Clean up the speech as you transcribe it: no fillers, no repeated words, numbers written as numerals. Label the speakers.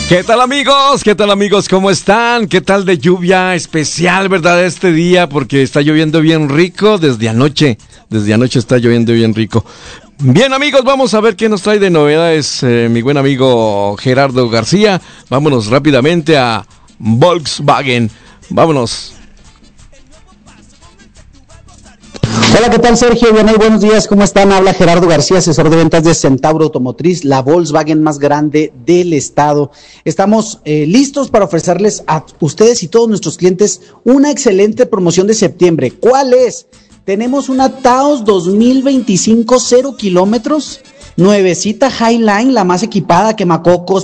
Speaker 1: ¿Qué tal amigos? ¿Qué tal amigos? ¿Cómo están? ¿Qué tal de lluvia especial, verdad, este día? Porque está lloviendo bien rico desde anoche. Desde anoche está lloviendo bien rico. Bien amigos, vamos a ver qué nos trae de novedades mi buen amigo Gerardo García. Vámonos rápidamente a Volkswagen. Vámonos.
Speaker 2: Hola, ¿qué tal Sergio? Bien, buenos días, ¿cómo están? Habla Gerardo García, asesor de ventas de Centauro Automotriz, la Volkswagen más grande del estado. Estamos listos para ofrecerles a ustedes y todos nuestros clientes una excelente promoción de septiembre. ¿Cuál es? Tenemos una Taos 2025 0 kilómetros, nuevecita Highline, la más equipada, quemacocos,